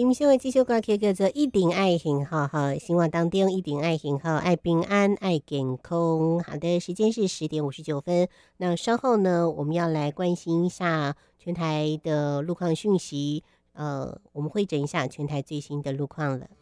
听新闻继续歌曲叫做一定爱幸福哈，希望当中一定爱幸福，爱平安，爱健康。好的，时间是10:59。那稍后呢，我们要来关心一下全台的路况讯息。我们会诊一下全台最新的路况了。